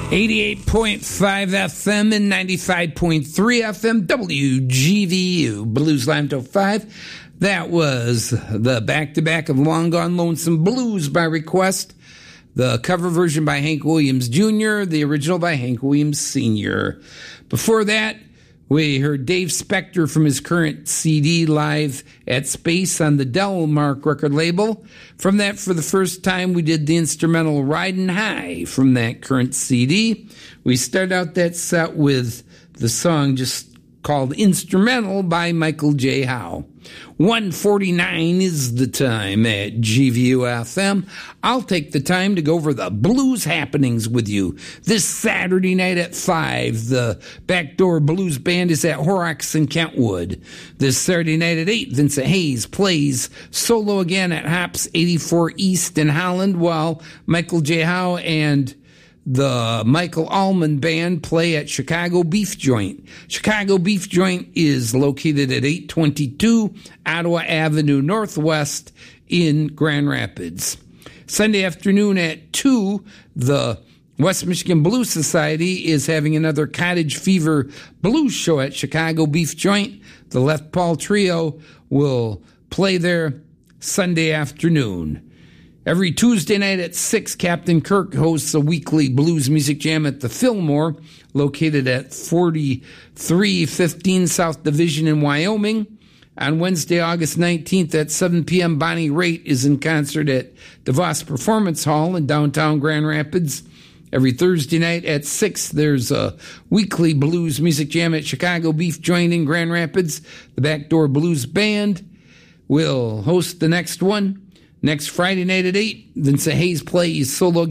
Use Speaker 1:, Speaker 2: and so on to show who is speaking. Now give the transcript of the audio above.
Speaker 1: 88.5 FM and 95.3 FM WGVU Blues Line till 5. That was the back-to-back of Long Gone Lonesome Blues by request. The cover version by Hank Williams Jr., the original by Hank Williams Sr. Before that, we heard Dave Spector from his current CD Live at Space on the Delmark record label. From that, for the first time, we did the instrumental Ridin' High from that current CD. We start out that set with the song just called Instrumental by Michael J. Howe. 1:49 is the time at GVU-FM. I'll take the time to go over the blues happenings with you. This Saturday night at 5, the Backdoor Blues Band is at Horrocks in Kentwood. This Saturday night at 8, Vincent Hayes plays solo again at Hops 84 East in Holland, while Michael J. Howe and the Michael Allman Band play at Chicago Beef Joint. Chicago Beef Joint is located at 822 Ottawa Avenue Northwest in Grand Rapids. Sunday afternoon at 2, the West Michigan Blues Society is having another Cottage Fever blues show at Chicago Beef Joint. The Left Paul Trio will play there Sunday afternoon. Every Tuesday night at 6, Captain Kirk hosts a weekly blues music jam at the Fillmore, located at 4315 South Division in Wyoming. On Wednesday, August 19th at 7 p.m., Bonnie Raitt is in concert at DeVos Performance Hall in downtown Grand Rapids. Every Thursday night at 6, there's a weekly blues music jam at Chicago Beef Joint in Grand Rapids. The Backdoor Blues Band will host the next one. Next Friday night at 8, Vincent Hayes plays solo